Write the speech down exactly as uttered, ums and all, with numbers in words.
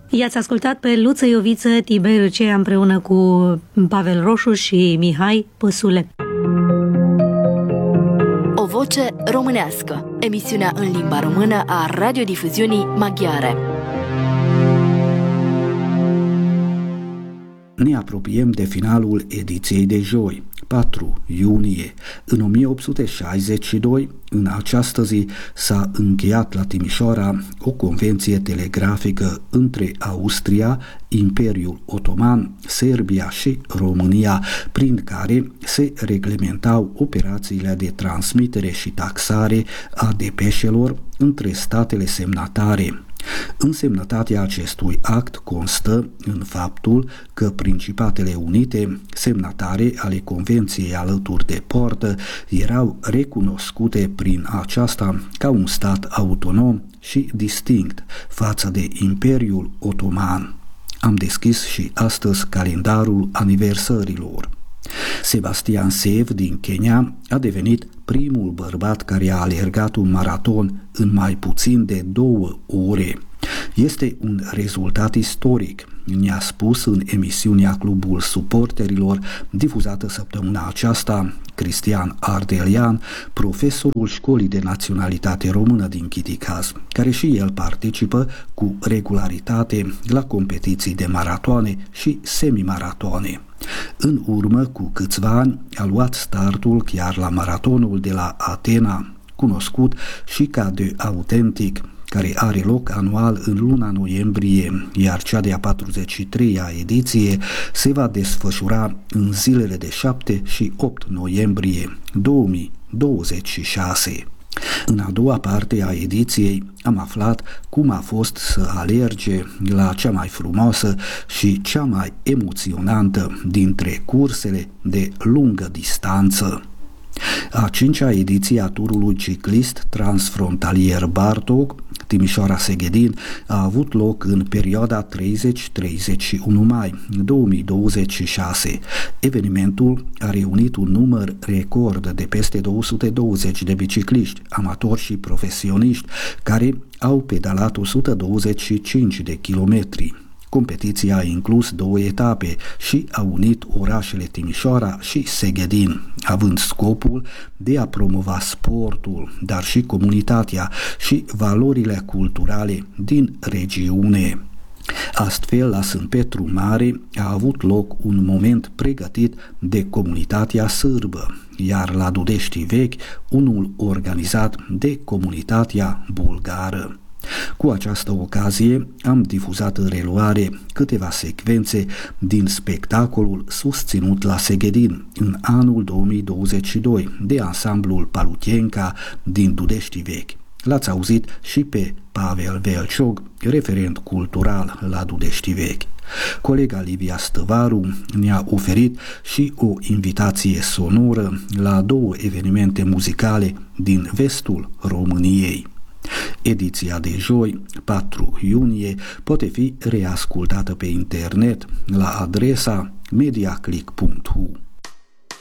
I-ați ascultat pe Luță Ioviță, Tiberiu Cea împreună cu Pavel Roșu și Mihai Păsule. O voce românească, emisiunea în limba română a radiodifuziunii maghiare. Ne apropiem de finalul ediției de joi, patru iunie. În o mie opt sute șaizeci și doi, în această zi, s-a încheiat la Timișoara o convenție telegrafică între Austria, Imperiul Otoman, Serbia și România, prin care se reglementau operațiile de transmitere și taxare a depeșelor între statele semnatare. Însemnătatea acestui act constă în faptul că Principatele Unite, semnatare ale Convenției alături de Poartă, erau recunoscute prin aceasta ca un stat autonom și distinct față de Imperiul Otoman. Am deschis și astăzi calendarul aniversărilor. Sebastian Sev din Kenya a devenit primul bărbat care a alergat un maraton în mai puțin de două ore. Este un rezultat istoric, ne-a spus în emisiunea Clubul Suporterilor, difuzată săptămâna aceasta, Cristian Ardelian, profesorul Școlii de Naționalitate Română din Chiticaz, care și el participă cu regularitate la competiții de maratoane și semimaratoane. În urmă cu câțiva ani a luat startul chiar la maratonul de la Atena, cunoscut și ca de autentic, care are loc anual în luna noiembrie, iar cea de-a patruzeci și treia ediție se va desfășura în zilele de șapte și opt noiembrie două mii douăzeci și șase. În a doua parte a ediției am aflat cum a fost să alerge la cea mai frumoasă și cea mai emoționantă dintre cursele de lungă distanță. A cincea ediție a turului ciclist transfrontalier Bartók Timișoara-Seghedin a avut loc în perioada treizeci treizeci și unu mai două mii douăzeci și șase. Evenimentul a reunit un număr record de peste două sute douăzeci de bicicliști, amatori și profesioniști, care au pedalat o sută douăzeci și cinci de kilometri. Competiția a inclus două etape și a unit orașele Timișoara și Seghedin, având scopul de a promova sportul, dar și comunitatea și valorile culturale din regiune. Astfel, la Sânt Petru Mare a avut loc un moment pregătit de comunitatea sârbă, iar la Dudești Vechi unul organizat de comunitatea bulgară. Cu această ocazie am difuzat în reluare câteva secvențe din spectacolul susținut la Seghedin în anul două mii douăzeci și doi de ansamblul Palutienca din Dudești Vechi. L-ați auzit și pe Pavel Velciog, referent cultural la Dudești Vechi. Colega Livia Stăvaru ne-a oferit și o invitație sonoră la două evenimente muzicale din vestul României. Ediția de joi, patru iunie, poate fi reascultată pe internet la adresa mediaclick punct hu.